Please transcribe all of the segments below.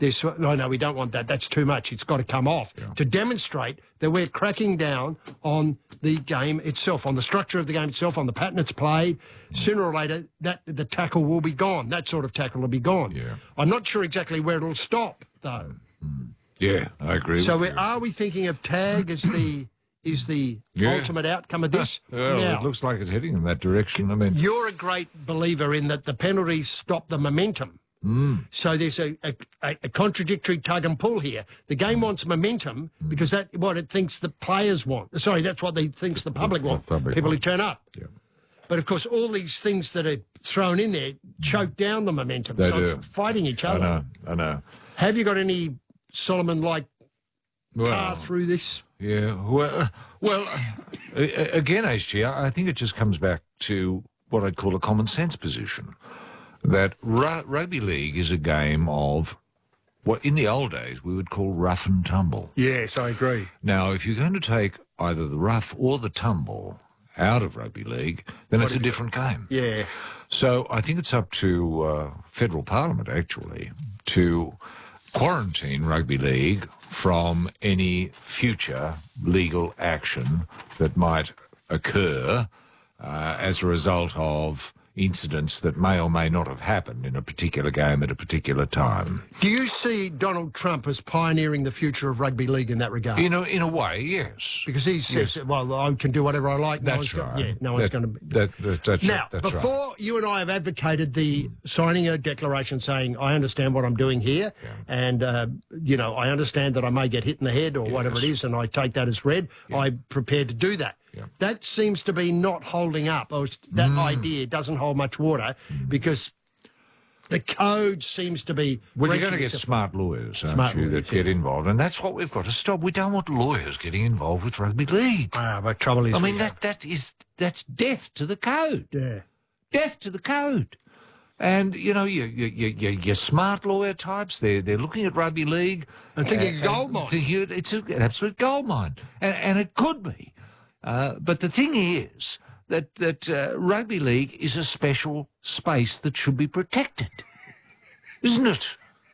no, we don't want that. That's too much. It's got to come off to demonstrate that we're cracking down on the game itself, on the structure of the game itself, on the pattern it's played. Sooner or later, the tackle will be gone. That sort of tackle will be gone. Yeah. I'm not sure exactly where it'll stop, though. Yeah, I agree with you. Are we thinking of tag as the ultimate outcome of this? Well, now, it looks like it's heading in that direction. I mean, you're a great believer in that the penalties stop the momentum. So there's a contradictory tug and pull here. The game wants momentum because that's what it thinks the players want. Sorry, that's what they thinks the public want, people who turn up. Yeah. But, of course, all these things that are thrown in there choke down the momentum. It's fighting each other. I know. Have you got any Solomon-like path through this? Yeah, well, again, HG, I think it just comes back to what I'd call a common sense position, that rugby league is a game of what in the old days we would call rough and tumble. Yes, I agree. Now, if you're going to take either the rough or the tumble out of rugby league, then it's a different game. Yeah. So I think it's up to federal parliament, actually, to quarantine rugby league from any future legal action that might occur as a result of incidents that may or may not have happened in a particular game at a particular time. Do you see Donald Trump as pioneering the future of rugby league in that regard? In a way, yes. Because he says, well, I can do whatever I like. That's right. No one's going to... That's now, right. before you and I have advocated the signing a declaration saying, I understand what I'm doing here, and, I understand that I may get hit in the head or whatever it is, and I take that as read, I'm prepared to do that. Yeah. That seems to be not holding up. That idea doesn't hold much water because the code seems to be... Well, you're going to get smart lawyers, aren't you, that get involved. And that's what we've got to stop. We don't want lawyers getting involved with rugby league. But trouble is... I mean, that's death to the code. Yeah. Death to the code. And, your smart lawyer types, they're looking at rugby league... And thinking a gold mine. It's an absolute gold mine. And it could be. But the thing is that rugby league is a special space that should be protected, isn't it?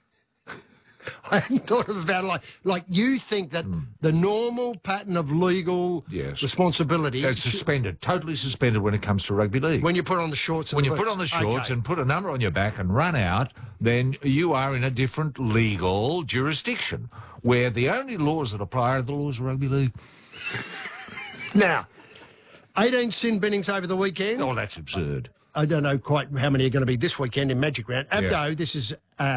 I hadn't thought about it like you think that the normal pattern of legal responsibility... It's suspended, totally suspended when it comes to rugby league. When you put on the shorts and When you put on the shorts and put a number on your back and run out, then you are in a different legal jurisdiction, where the only laws that apply are the laws of rugby league. Now, 18 sin binnings over the weekend. Oh, that's absurd. I don't know quite how many are going to be this weekend in Magic Round. Abdo, this is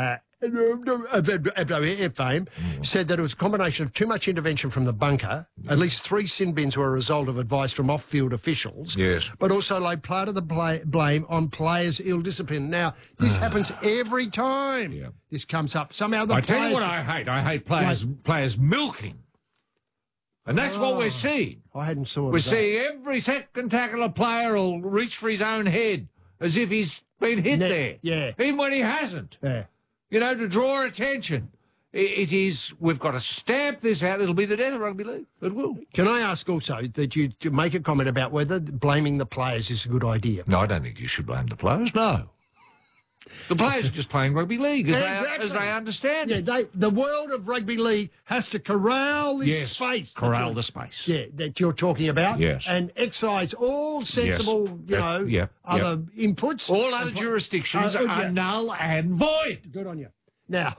Abdo fame, said that it was a combination of too much intervention from the bunker. At least 3 sin bins were a result of advice from off-field officials. Yes. But also laid part of the blame on players' ill discipline. Now, this happens every time. Yeah. This comes up. Somehow the I tell you what I hate. I hate players milking. And that's what we're seeing. I hadn't saw it. We're seeing every second tackler player will reach for his own head as if he's been hit there. Yeah. Even when he hasn't. Yeah. To draw attention. It is, we've got to stamp this out. It'll be the death of rugby league. It will. Can I ask also that you make a comment about whether blaming the players is a good idea? No, I don't think you should blame the players, no. The players are just playing rugby league as they understand it. Yeah, the world of rugby league has to corral this space. Corral the space. Yeah, that you're talking about. Yes. And excise all sensible, other inputs. All other jurisdictions are null and void. Good on you. Now,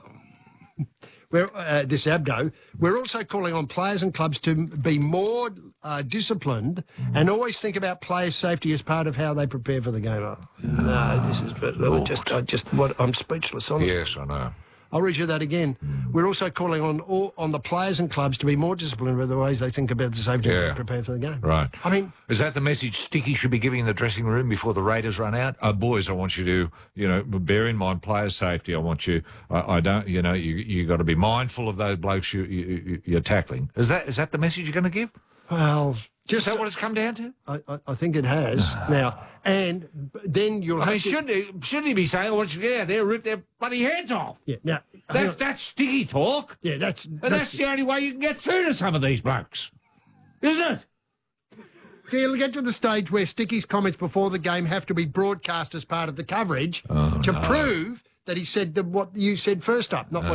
this Abdo, we're also calling on players and clubs to be more disciplined and always think about players' safety as part of how they prepare for the game. No, this is I'm speechless, honestly. Yes, I know. I'll read you that again. We're also calling on the players and clubs to be more disciplined with the ways they think about the safety and prepare for the game. Right. I mean, is that the message Sticky should be giving in the dressing room before the Raiders run out? Boys, I want you to, bear in mind players' safety. I want you. I don't. You got to be mindful of those blokes you're tackling. Is that the message you're going to give? Well, is that what it's come down to? I think it has now, and then you'll. I mean, shouldn't he be saying, "I want you to get out there, rip their bloody heads off"? Yeah. Now that's sticky talk. Yeah, that's the only way you can get through to some of these blokes, isn't it? See, it'll get to the stage where Sticky's comments before the game have to be broadcast as part of the coverage to prove that he said what you said first up, not what